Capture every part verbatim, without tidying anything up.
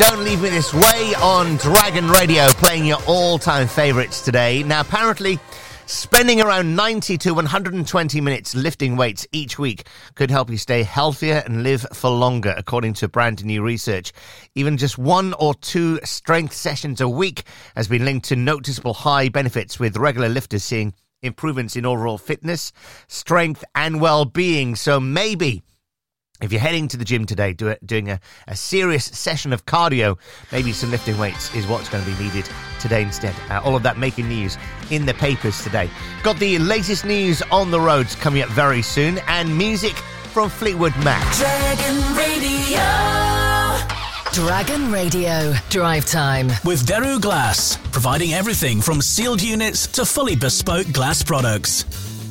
Don't Leave Me This Way on Dragon Radio, playing your all-time favourites today. Now, apparently, spending around ninety to one hundred twenty minutes lifting weights each week could help you stay healthier and live for longer, according to brand new research. Even just one or two strength sessions a week has been linked to noticeable high benefits, with regular lifters seeing improvements in overall fitness, strength and well-being. So maybe if you're heading to the gym today, do it, doing a, a serious session of cardio, maybe some lifting weights is what's going to be needed today instead. Uh, all of that making news in the papers today. Got the latest news on the roads coming up very soon, and music from Fleetwood Mac. Dragon Radio. Dragon Radio. Drive time. With Deru Glass, providing everything from sealed units to fully bespoke glass products.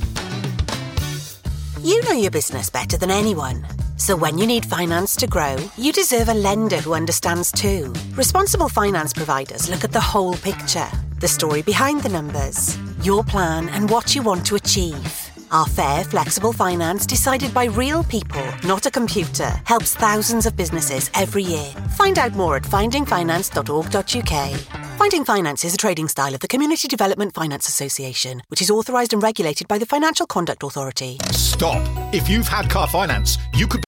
You know your business better than anyone. So when you need finance to grow, you deserve a lender who understands too. Responsible finance providers look at the whole picture, the story behind the numbers, your plan and what you want to achieve. Our fair, flexible finance, decided by real people, not a computer, helps thousands of businesses every year. Find out more at finding finance dot org dot U K. Finding Finance is a trading style of the Community Development Finance Association, which is authorised and regulated by the Financial Conduct Authority. Stop. If you've had car finance, you could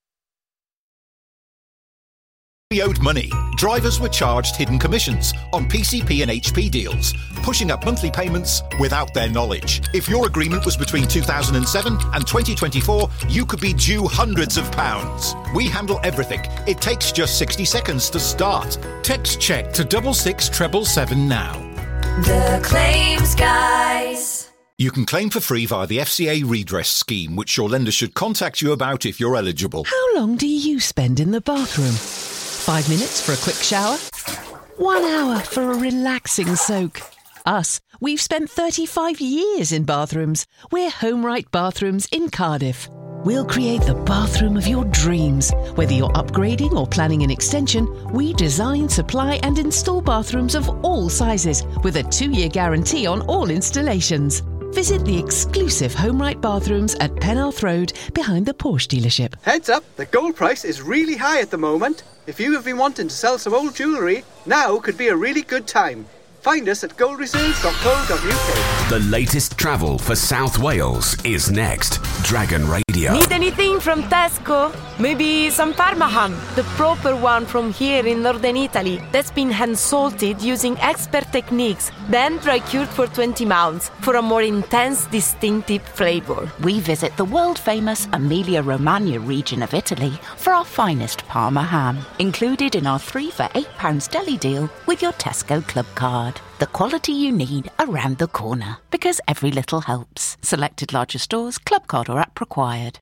be owed money. Drivers were charged hidden commissions on P C P and H P deals, pushing up monthly payments without their knowledge. If your agreement was between two thousand seven and twenty twenty-four, you could be due hundreds of pounds. We handle everything. It takes just sixty seconds to start. Text check to double six treble seven now. The Claims Guys. You can claim for free via the F C A redress scheme, which your lender should contact you about if you're eligible. How long do you spend in the bathroom? Five minutes for a quick shower? One hour for a relaxing soak? Us, we've spent thirty-five years in bathrooms. We're HomeRight Bathrooms in Cardiff. We'll create the bathroom of your dreams. Whether you're upgrading or planning an extension, we design, supply and install bathrooms of all sizes with a two-year guarantee on all installations. Visit the exclusive HomeRight Bathrooms at Penarth Road behind the Porsche dealership. Heads up, the gold price is really high at the moment. If you have been wanting to sell some old jewellery, now could be a really good time. Find us at gold reserves dot co dot U K. The latest travel for South Wales is next. Dragon Radio. Need anything from Tesco? Maybe some Parma ham, the proper one from here in northern Italy, that's been hand-salted using expert techniques, then dry-cured for twenty months for a more intense, distinctive flavour. We visit the world-famous Emilia-Romagna region of Italy for our finest Parma ham, included in our three for eight pounds deli deal with your Tesco Club card. The quality you need around the corner, because every little helps. Selected larger stores, club card or app required.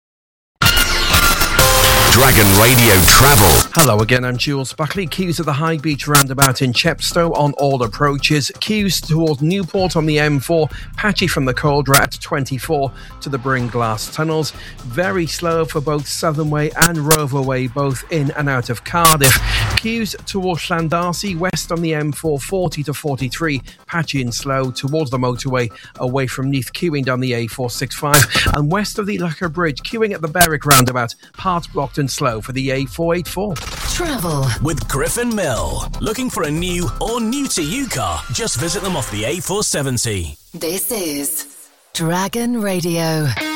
Dragon Radio Travel. Hello again, I'm Jules Buckley. Queues at the High Beach roundabout in Chepstow on all approaches. Queues towards Newport on the M four, patchy from the Caldra at twenty-four to the Bringlass tunnels. Very slow for both Southern Way and Rover Way, both in and out of Cardiff. Queues towards Llandarcy west on the M four, forty to forty-three, patchy and slow towards the motorway away from Neath, queuing down the A four sixty-five. And west of the Lucker Bridge, queuing at the Berwick roundabout, parts blocked and slow for the A four eighty-four. Travel with Griffin Mill. Looking for a new or new to you car? Just visit them off the A four seventy. This is Dragon Radio.